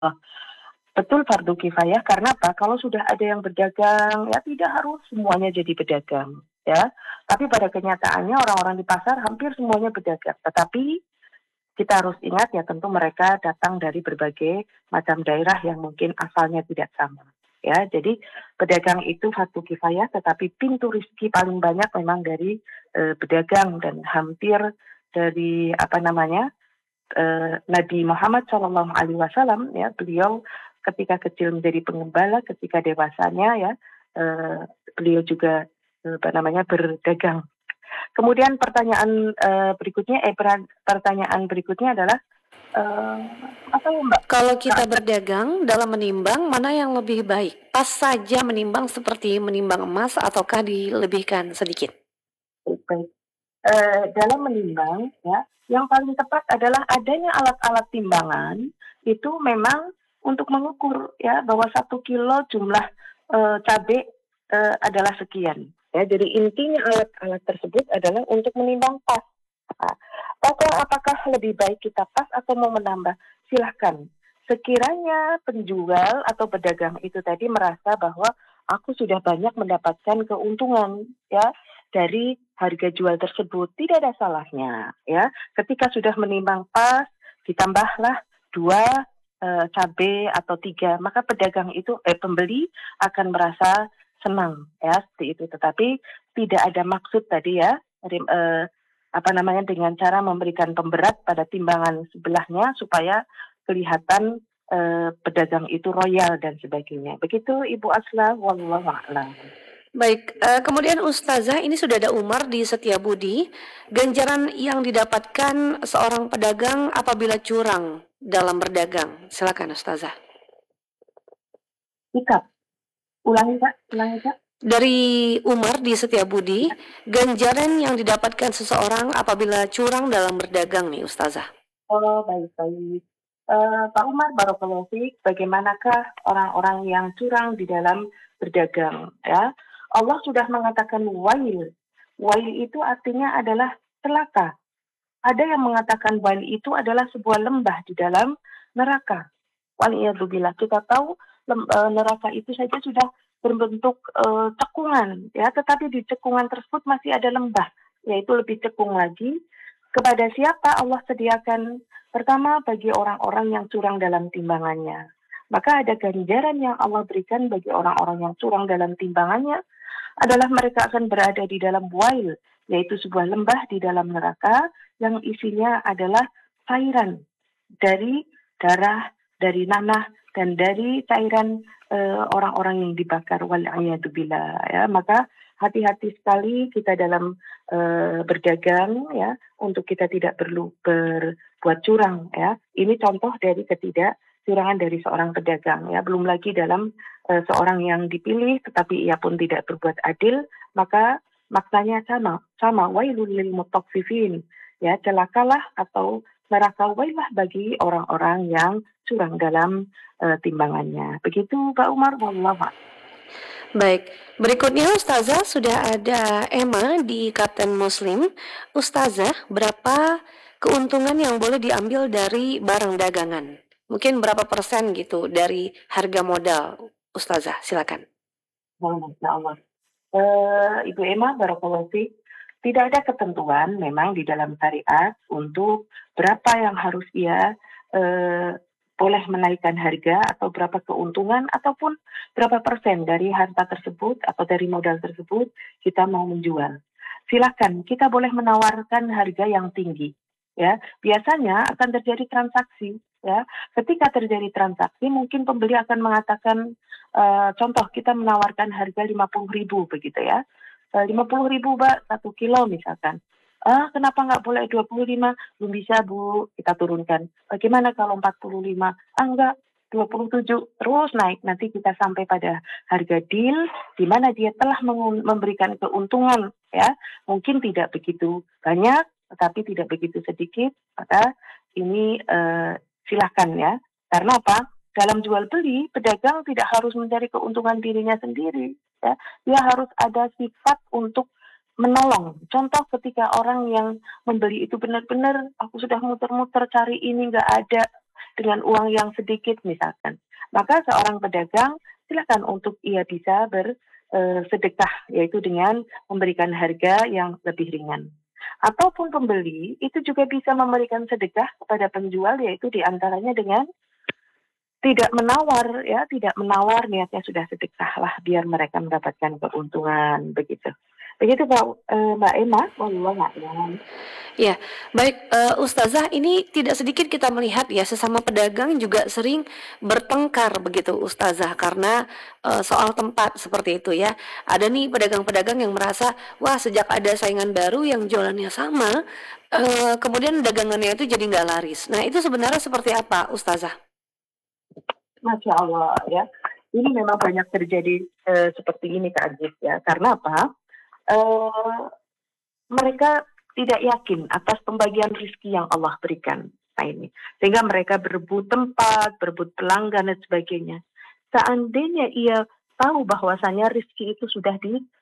Betul fardu kifayah karena apa? Kalau sudah ada yang berdagang, ya tidak harus semuanya jadi pedagang, ya. Tapi pada kenyataannya orang-orang di pasar hampir semuanya pedagang. Tetapi kita harus ingat ya tentu mereka datang dari berbagai macam daerah yang mungkin asalnya tidak sama. Ya, jadi pedagang itu fardu kifayah, tetapi pintu rezeki paling banyak memang dari pedagang dan hampir dari Nabi Muhammad SAW ya beliau ketika kecil menjadi pengembala, ketika dewasanya ya beliau juga berdagang. Kemudian pertanyaan berikutnya adalah apa ya Mbak? Kalau kita berdagang dalam menimbang, mana yang lebih baik? Pas saja menimbang seperti menimbang emas ataukah dilebihkan sedikit? Baik. Dalam menimbang ya, yang paling tepat adalah adanya alat-alat timbangan itu memang untuk mengukur ya bahwa 1 kilo jumlah cabai adalah sekian. Ya, jadi intinya alat-alat tersebut adalah untuk menimbang pas. Nah, apakah lebih baik kita pas atau mau menambah? Silahkan. Sekiranya penjual atau pedagang itu tadi merasa bahwa aku sudah banyak mendapatkan keuntungan ya dari harga jual tersebut, tidak ada salahnya ya. Ketika sudah menimbang pas, ditambahlah 2 cabai atau 3, maka pembeli akan merasa senang ya seperti itu. Tetapi tidak ada maksud tadi ya dengan cara memberikan pemberat pada timbangan sebelahnya supaya kelihatan pedagang itu royal dan sebagainya. Begitu Ibu Asla, wallahu a'lam. Baik, kemudian Ustazah, ini sudah ada Umar di Setiabudi. Ganjaran yang didapatkan seorang pedagang apabila curang dalam berdagang. Silakan Ustazah. Ulangi Kak. Dari Umar di Setiabudi, ganjaran yang didapatkan seseorang apabila curang dalam berdagang nih Ustazah. Oh, baik. Pak Umar, barakallahu fiik, bagaimanakah orang-orang yang curang di dalam berdagang ya? Allah sudah mengatakan wail. Wail itu artinya adalah celaka. Ada yang mengatakan wail itu adalah sebuah lembah di dalam neraka. Waliyadzubillah. Kita tahu neraka itu saja sudah berbentuk cekungan ya, tetapi di cekungan tersebut masih ada lembah, yaitu lebih cekung lagi. Kepada siapa Allah sediakan? Pertama, bagi orang-orang yang curang dalam timbangannya. Maka ada ganjaran yang Allah berikan bagi orang-orang yang curang dalam timbangannya adalah mereka akan berada di dalam wail, yaitu sebuah lembah di dalam neraka yang isinya adalah cairan dari darah, dari nanah, dan dari cairan orang-orang yang dibakar, wal'iyadzubillah ya. Maka hati-hati sekali kita dalam berdagang ya, untuk kita tidak perlu berbuat curang ya. Ini contoh dari ketidakcurangan dari seorang pedagang ya. Belum lagi dalam seorang yang dipilih tetapi ia pun tidak berbuat adil, maka maksanya sama wailul lil mutaffifin ya, celakalah atau neraka wailah bagi orang-orang yang curang dalam timbangannya. Begitu Pak Umar, wallahu. Baik, berikutnya Ustazah sudah ada Emma di Kapten Muslim. Ustazah, berapa keuntungan yang boleh diambil dari barang dagangan? Mungkin berapa persen gitu dari harga modal? Ustazah, silakan. Masya Allah. Ibu Emma, barakallahu fiik. Tidak ada ketentuan memang di dalam syariat untuk berapa yang harus ia boleh menaikkan harga atau berapa keuntungan ataupun berapa persen dari harta tersebut atau dari modal tersebut kita mau menjual. Silakan, kita boleh menawarkan harga yang tinggi. Ya, biasanya akan terjadi transaksi. Ya, ketika terjadi transaksi, mungkin pembeli akan mengatakan, contoh kita menawarkan harga 50.000 begitu ya. 50.000 Mbak, 1 kilo misalkan. Kenapa nggak boleh 25? Belum bisa Bu, kita turunkan. Bagaimana kalau 45? Enggak, 27. Terus naik, nanti kita sampai pada harga deal, di mana dia telah memberikan keuntungan. Ya, mungkin tidak begitu banyak, tetapi tidak begitu sedikit. Maka ini silakan ya. Karena apa? Dalam jual beli, pedagang tidak harus mencari keuntungan dirinya sendiri. Ya, dia harus ada sifat untuk menolong. Contoh ketika orang yang membeli itu benar-benar aku sudah muter-muter cari ini nggak ada, dengan uang yang sedikit misalkan. Maka seorang pedagang silakan untuk ia bisa bersedekah, yaitu dengan memberikan harga yang lebih ringan. Ataupun pembeli itu juga bisa memberikan sedekah kepada penjual, yaitu diantaranya dengan tidak menawar, ya, tidak menawar, niatnya sudah sedekah lah biar mereka mendapatkan keuntungan begitu. Begitu Mbak Emma, wallahu a'lam. Ya, baik, Ustazah, ini tidak sedikit kita melihat ya sesama pedagang juga sering bertengkar begitu Ustazah karena soal tempat seperti itu ya. Ada nih pedagang-pedagang yang merasa wah sejak ada saingan baru yang jualannya sama, kemudian dagangannya itu jadi nggak laris. Nah itu sebenarnya seperti apa Ustazah? Masya Allah ya. Ini memang banyak terjadi seperti ini Kak Aziz ya. Karena apa? Eh, Mereka tidak yakin atas pembagian rezeki yang Allah berikan. Nah ini, sehingga mereka berebut tempat, berebut pelanggan dan sebagainya. Seandainya ia tahu bahwasanya rezeki itu sudah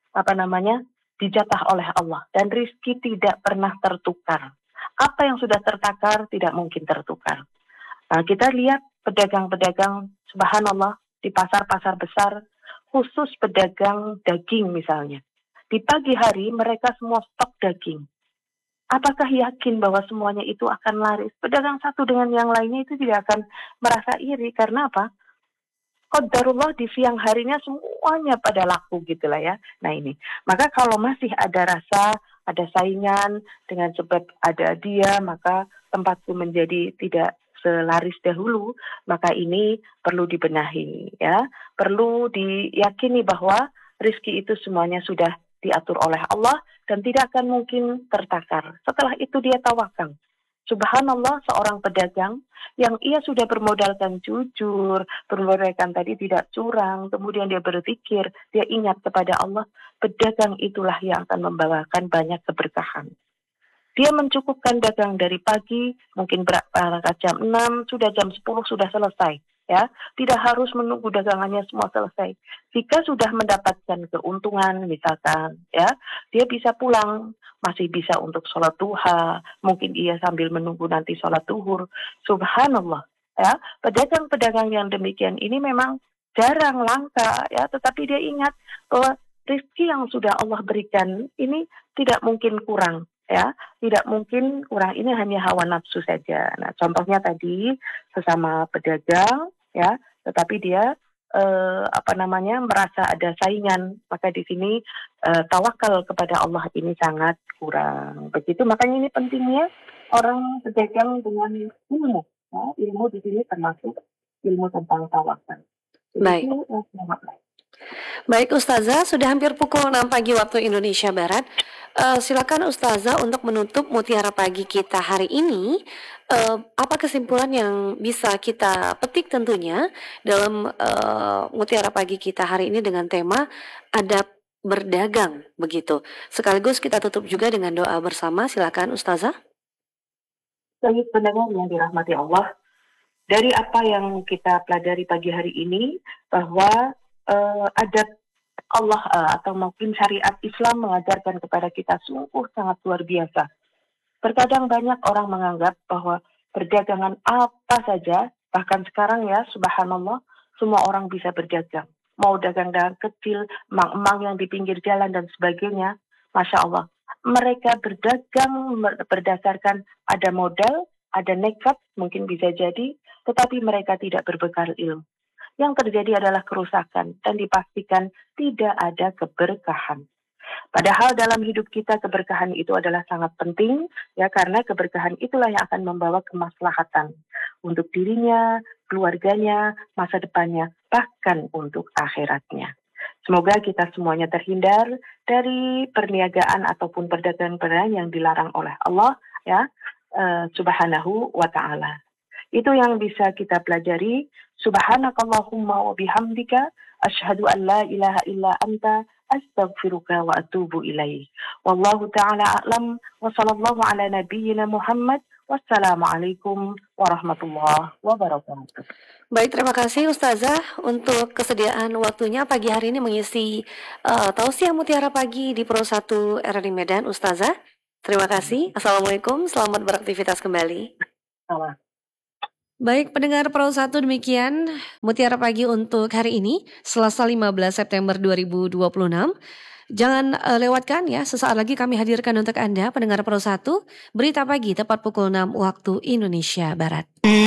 dijatah oleh Allah dan rezeki tidak pernah tertukar. Apa yang sudah tertakar tidak mungkin tertukar. Nah, kita lihat pedagang-pedagang, subhanallah, di pasar-pasar besar, khusus pedagang daging misalnya. Di pagi hari mereka semua stok daging. Apakah yakin bahwa semuanya itu akan laris? Pedagang satu dengan yang lainnya itu tidak akan merasa iri. Karena apa? Qadarullah di siang harinya semuanya pada laku gitu lah ya. Nah ini, maka kalau masih ada rasa, ada saingan dengan sebab ada dia, maka tempatku menjadi tidak selaris dahulu, maka ini perlu dibenahi ya. Perlu diyakini bahwa rizki itu semuanya sudah diatur oleh Allah dan tidak akan mungkin tertakar. Setelah itu dia tawakal. Subhanallah, seorang pedagang yang ia sudah bermodalkan jujur, bermodalkan tadi tidak curang, kemudian dia berpikir, dia ingat kepada Allah, pedagang itulah yang akan membawakan banyak keberkahan. Dia mencukupkan dagang dari pagi, mungkin berangkat jam 6, sudah jam 10 sudah selesai. Ya, tidak harus menunggu dagangannya semua selesai. Jika sudah mendapatkan keuntungan, misalkan, ya, dia bisa pulang, masih bisa untuk sholat duha, mungkin ia sambil menunggu nanti sholat duhur. Subhanallah, ya, pedagang-pedagang yang demikian ini memang jarang langka, ya, tetapi dia ingat bahwa rezeki yang sudah Allah berikan ini tidak mungkin kurang. Ya, tidak mungkin kurang, ini hanya hawa nafsu saja. Nah, contohnya tadi sesama pedagang, ya, tetapi dia merasa ada saingan, maka di sini tawakal kepada Allah ini sangat kurang. Begitu, makanya ini pentingnya orang pedagang dengan ilmu. Ya, ilmu di sini termasuk ilmu tentang tawakal. Baik. Begitu, Baik Ustazah, sudah hampir pukul 6 pagi waktu Indonesia Barat. Silakan Ustazah untuk menutup Mutiara Pagi kita hari ini. Apa kesimpulan yang bisa kita petik tentunya dalam Mutiara Pagi kita hari ini dengan tema adab berdagang begitu. Sekaligus kita tutup juga dengan doa bersama. Silakan Ustazah. Baik pendengar yang dirahmati Allah, dari apa yang kita pelajari pagi hari ini, bahwa adat Allah atau mungkin syariat Islam mengajarkan kepada kita sungguh sangat luar biasa. Terkadang banyak orang menganggap bahwa perdagangan apa saja, bahkan sekarang ya, subhanallah, semua orang bisa berdagang. Mau dagang-dagang kecil, emang-emang yang di pinggir jalan dan sebagainya, Masya Allah. Mereka berdagang berdasarkan ada modal, ada nekat, mungkin bisa jadi, tetapi mereka tidak berbekal ilmu. Yang terjadi adalah kerusakan dan dipastikan tidak ada keberkahan. Padahal dalam hidup kita keberkahan itu adalah sangat penting, ya, karena keberkahan itulah yang akan membawa kemaslahatan untuk dirinya, keluarganya, masa depannya, bahkan untuk akhiratnya. Semoga kita semuanya terhindar dari perniagaan ataupun perdagangan-perdagangan yang dilarang oleh Allah, ya, subhanahu wa ta'ala. Itu yang bisa kita pelajari. Subhanakallahumma wa bihamdika asyhadu an la ilaha illa anta astaghfiruka wa atubu ilaih. Wallahu ta'ala a'lam wa sallallahu ala nabiyyina Muhammad. Wassalamualaikum warahmatullahi wabarakatuh. Baik, terima kasih Ustazah untuk kesediaan waktunya pagi hari ini mengisi tausiah Mutiara Pagi di Pro 1 RRI Medan, Ustazah. Terima kasih. Assalamualaikum, selamat beraktivitas kembali. Salam. Baik pendengar Pro 1, demikian Mutiara Pagi untuk hari ini, Selasa 15 September 2026. Jangan lewatkan ya, sesaat lagi kami hadirkan untuk Anda pendengar Pro 1, Berita Pagi tepat pukul 6 waktu Indonesia Barat.